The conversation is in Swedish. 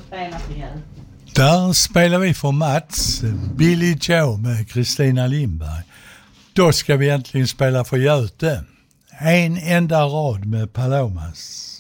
spela för hjälp? Där spelar vi för Mats, Billy Joe med Kristina Lindberg. Då ska vi äntligen spela för Göte. En enda rad med Palomas.